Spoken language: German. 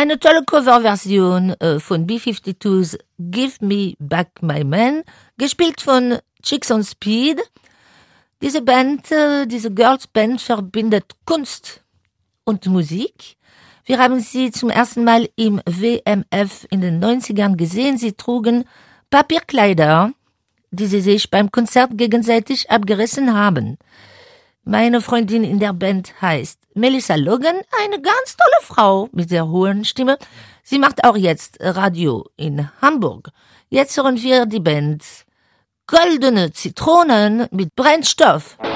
Eine tolle Coverversion von B-52's Give Me Back My Man, gespielt von Chicks on Speed. Diese Band, diese Girls Band verbindet Kunst und Musik. Wir haben sie zum ersten Mal im WMF in den 90ern gesehen. Sie trugen Papierkleider, die sie sich beim Konzert gegenseitig abgerissen haben. Meine Freundin in der Band heißt Melissa Logan, eine ganz tolle Frau mit sehr hohen Stimme. Sie macht auch jetzt Radio in Hamburg. Jetzt hören wir die Band Goldene Zitronen mit Brennstoff.